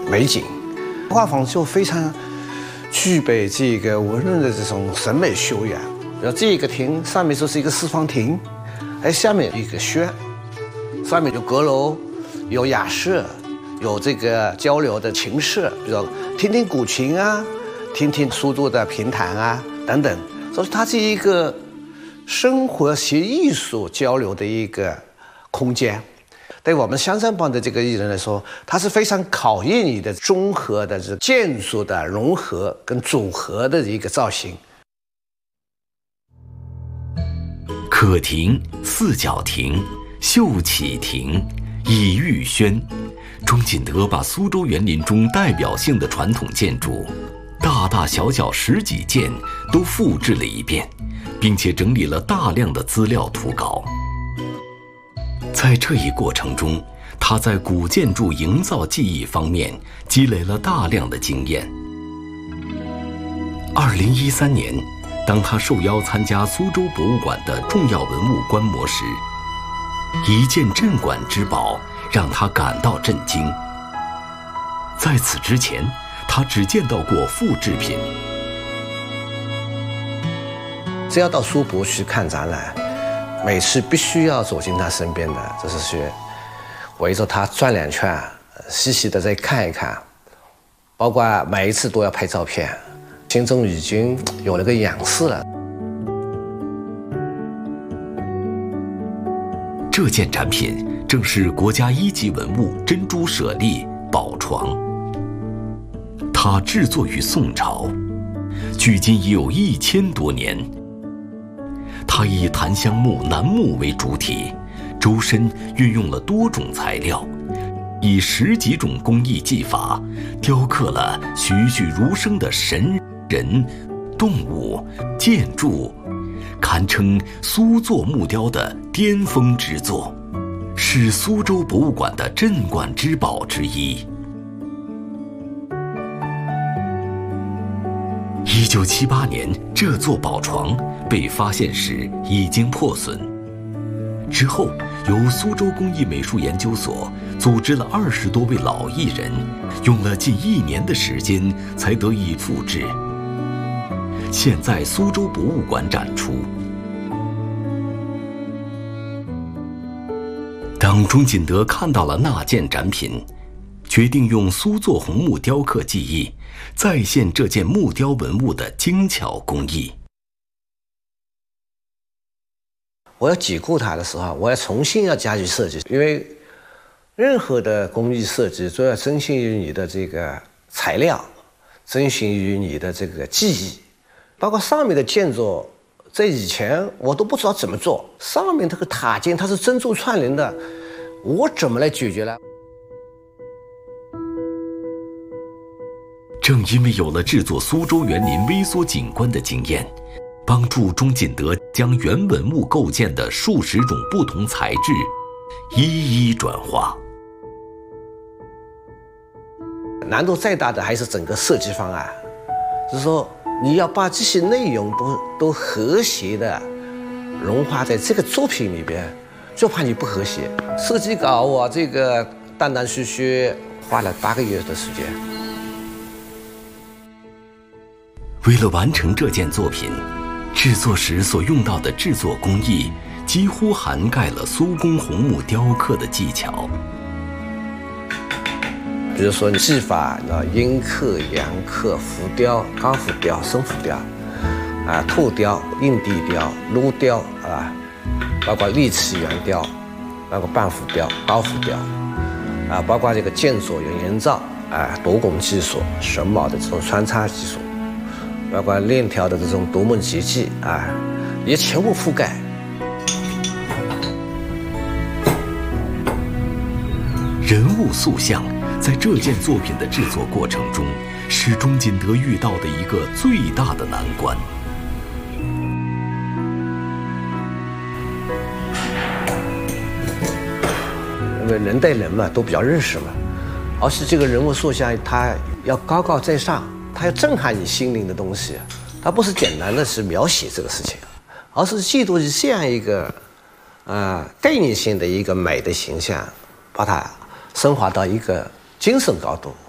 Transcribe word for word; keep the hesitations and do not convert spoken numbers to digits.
美景，画舫就非常具备这个文人的这种审美修养。然后这一个亭上面就是一个四方亭，哎，下面一个轩，上面有阁楼，有雅舍，有这个交流的琴室，比如听听古琴啊，听听苏州的评弹啊等等。所以它是一个生活和艺术交流的一个空间。对我们香山帮的这个艺人来说，它是非常考验你的综合的这建筑的融合跟组合的一个造型。 可亭、四角亭、秀起亭、倚玉轩，钟锦德把苏州园林中代表性的传统建筑，大大小小十几件都复制了一遍，并且整理了大量的资料图稿。在这一过程中，他在古建筑营造技艺方面积累了大量的经验。二零一三年，当他受邀参加苏州博物馆的重要文物观摩时，一件镇馆之宝让他感到震惊。在此之前，他只见到过复制品。 只要到苏博去看展览，每次必须要走进他身边的，就是去围着他转两圈，细细的再看一看，包括每一次都要拍照片，心中已经有了个仰视了。 这件展品正是国家一级文物珍珠舍利宝床，它制作于宋朝，距今已有一千多年。它以檀香木、楠木为主体，周身运用了多种材料，以十几种工艺技法雕刻了栩栩如生的神人、动物、建筑，堪称苏作木雕的巅峰之作，是苏州博物馆的镇馆之宝之一。一九七八年，这座宝床被发现时已经破损。之后，由苏州工艺美术研究所组织了二十多位老艺人，用了近一年的时间才得以复制。现在苏州博物馆展出。当钟锦德看到了那件展品，决定用苏作红木雕刻技艺再现这件木雕文物的精巧工艺。 我要解构它的时候，我要重新要加以设计，因为任何的工艺设计都要遵循于你的这个材料，遵循于你的这个技艺，包括上面的建筑，在以前我都不知道怎么做。上面这个塔尖它是珍珠串联的，我怎么来解决呢？ 正因为有了制作苏州园林微缩景观的经验，帮助钟锦德将原文物构建的数十种不同材质一一转化。 难度再大的还是整个设计方案，就是说你要把这些内容都都和谐的融化在这个作品里边，就怕你不和谐。设计稿我这个断断续续花了八个月的时间。 为了完成这件作品，制作时所用到的制作工艺几乎涵盖了苏公红木雕刻的技巧。 比如说技法，阴刻、阳刻、浮雕、高浮雕、深浮雕，啊，透雕、硬地雕、镂雕啊，包括立起圆雕，包括半浮雕、高浮雕，啊，包括这个建筑有营造啊，多工技术、榫卯的这种穿插技术。包括链条的这种独门结迹啊，也全部覆盖。 人物塑像在这件作品的制作过程中，是钟锦德遇到的一个最大的难关。 因为人对人嘛都比较认识嘛，而是这个人物塑像它要高高在上。它要震撼你心灵的东西，它不是简单的是描写这个事情，而是记录这样一个，呃，概念性的一个美的形象，把它升华到一个精神高度。